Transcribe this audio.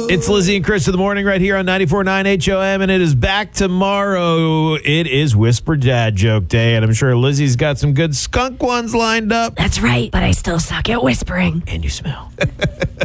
It's Lizzie and Chris in the morning right here on 94.9 HOM, and it is back tomorrow. It is Whisper Dad Joke Day, and I'm sure Lizzie's got some good skunk ones lined up. That's right, but I still suck at whispering. And you smell.